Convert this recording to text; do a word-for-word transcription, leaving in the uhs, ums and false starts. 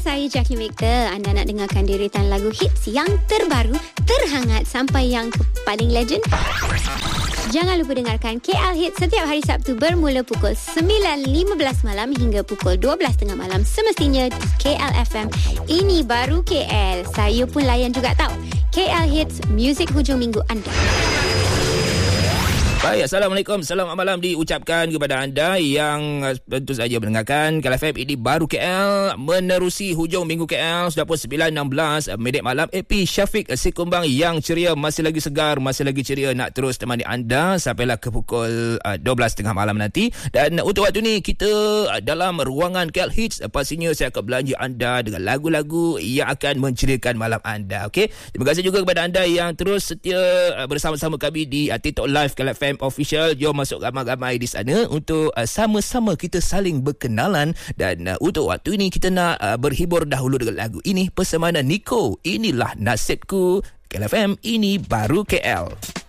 saya Jackie Victor. Anda nak dengarkan deretan lagu hits yang terbaru, terhangat sampai yang paling legend? Jangan lupa dengarkan K L Hits setiap hari Sabtu bermula pukul sembilan lima belas malam hingga pukul dua belas tiga puluh malam semestinya di K L F M. Ini baru K L. Saya pun layan juga tahu. K L Hits, muzik hujung minggu anda. Baik, Assalamualaikum. Selamat malam diucapkan kepada anda yang uh, tentu saja mendengarkan K L F M. Ini baru K L, menerusi hujung minggu K L. Sudah pun sembilan enam belas minit malam. A P Syafiq Sikumbang yang ceria, masih lagi segar, masih lagi ceria nak terus temani anda sampailah ke pukul uh, dua belas tiga puluh malam nanti. Dan uh, untuk waktu ni kita uh, dalam ruangan K L Hits. Uh, pastinya saya akan belanja anda dengan lagu-lagu yang akan menceriakan malam anda. Okey. Terima kasih juga kepada anda yang terus setia uh, bersama-sama kami di uh, TikTok Live K L F M Official. Jom masuk ramai-ramai di sana untuk uh, sama-sama kita saling berkenalan. Dan uh, untuk waktu ini kita nak uh, berhibur dahulu dengan lagu ini, Persembahan Nico. Inilah Nasibku. K L F M, ini baru K L.